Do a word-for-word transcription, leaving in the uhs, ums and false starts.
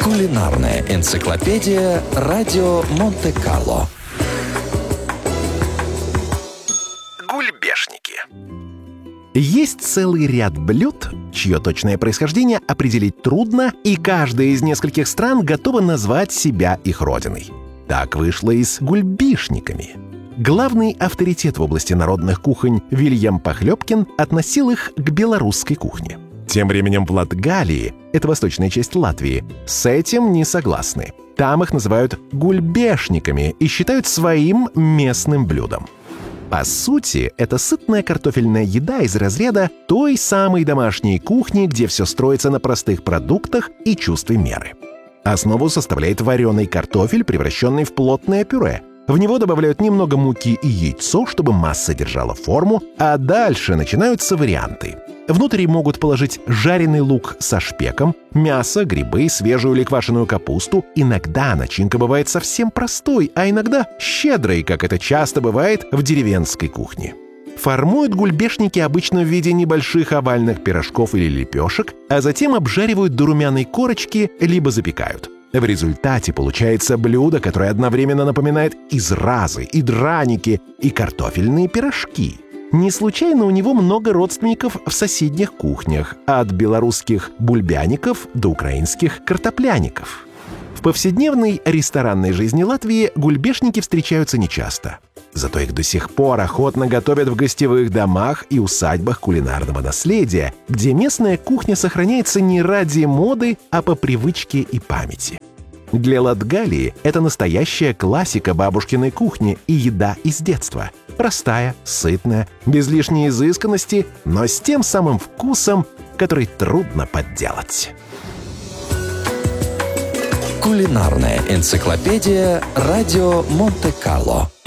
Кулинарная энциклопедия «Радио Монте-Карло». Гульбешники. Есть целый ряд блюд, чье точное происхождение определить трудно, и каждая из нескольких стран готова назвать себя их родиной. Так вышло и с гульбишниками. Главный авторитет в области народных кухонь Вильям Похлебкин относил их к белорусской кухне. Тем временем в Латгалии, это восточная часть Латвии, с этим не согласны. Там их называют гульбешниками и считают своим местным блюдом. По сути, это сытная картофельная еда из разряда той самой домашней кухни, где все строится на простых продуктах и чувстве меры. Основу составляет вареный картофель, превращенный в плотное пюре. В него добавляют немного муки и яйцо, чтобы масса держала форму, а дальше начинаются варианты. Внутрь могут положить жареный лук со шпеком, мясо, грибы, свежую или квашеную капусту. Иногда начинка бывает совсем простой, а иногда щедрой, как это часто бывает в деревенской кухне. Формуют гульбешники обычно в виде небольших овальных пирожков или лепешек, а затем обжаривают до румяной корочки, либо запекают. В результате получается блюдо, которое одновременно напоминает и зразы, и драники, и картофельные пирожки. Не случайно у него много родственников в соседних кухнях, от белорусских бульбяников до украинских картопляников. В повседневной ресторанной жизни Латвии гульбешники встречаются нечасто. Зато их до сих пор охотно готовят в гостевых домах и усадьбах кулинарного наследия, где местная кухня сохраняется не ради моды, а по привычке и памяти. Для Латгалии это настоящая классика бабушкиной кухни и еда из детства. Простая, сытная, без лишней изысканности, но с тем самым вкусом, который трудно подделать. Кулинарная энциклопедия «Радио Монте-Карло».